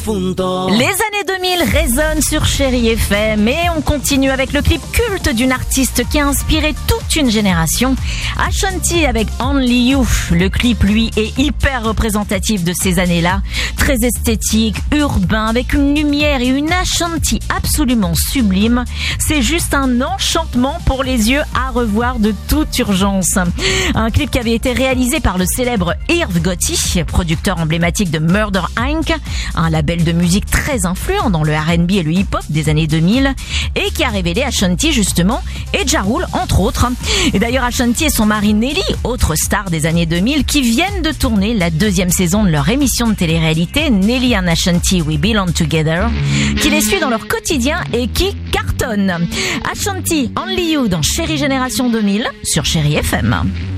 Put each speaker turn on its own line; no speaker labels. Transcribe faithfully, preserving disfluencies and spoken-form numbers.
difunto.
Les années deux mille résonnent sur Chérie F M et on continue avec le clip culte d'une artiste qui a inspiré toute une génération, Ashanti avec Only You. Le clip, lui, est hyper représentatif de ces années-là, très esthétique, urbain, avec une lumière et une Ashanti absolument sublime. C'est juste un enchantement pour les yeux à revoir de toute urgence. Un clip qui avait été réalisé par le célèbre Irv Gotti, producteur emblématique de Murder Incorporated, un label de musique très influent dans le R and B et le hip-hop des années deux mille, et qui a révélé Ashanti justement et Ja Rule entre autres. Et d'ailleurs Ashanti et son mari Nelly, autre star des années deux mille, qui viennent de tourner la deuxième saison de leur émission de télé-réalité Nelly and Ashanti We Belong Together, qui les suit dans leur quotidien et qui cartonne. Ashanti, Only You dans Chérie Génération deux mille sur Chérie F M.